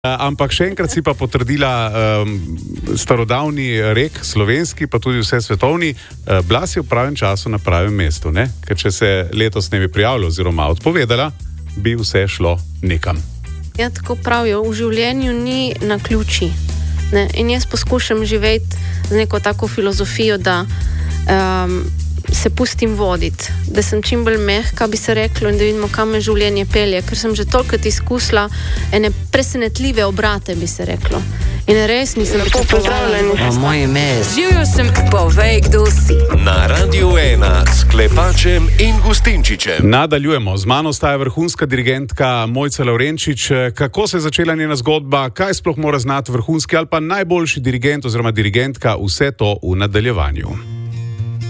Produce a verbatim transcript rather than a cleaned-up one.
Ampak še enkrat si pa potrdila um, starodavni rek, slovenski, pa tudi vse svetovni, uh, bila si v pravem času na pravem mestu, ne? Ker če se letos ne bi prijavila oziroma odpovedala, bi vse šlo nekam. Ja, tako pravijo, v življenju ni naključij. Ne? In jaz poskušam živeti z neko tako filozofijo, da um, se pustim voditi, da sem čim bolj mehka, bi se reklo, in da vidimo, kam me življenje pelje, ker sem že tolikrat izkusila ene presenetljive obrate, bi se reklo. In res nisem pričakovala. Moje ime je Živjo sem, povej, kdo si. Na Radiu ena s Klepačem in Gustinčičem. Nadaljujemo. Z mano ostaja vrhunska dirigentka Mojca Lavrenčič. Kako se je začela njena zgodba, kaj sploh mora znati vrhunski ali pa najboljši dirigent oziroma dirigentka, vse to v nadaljevanju.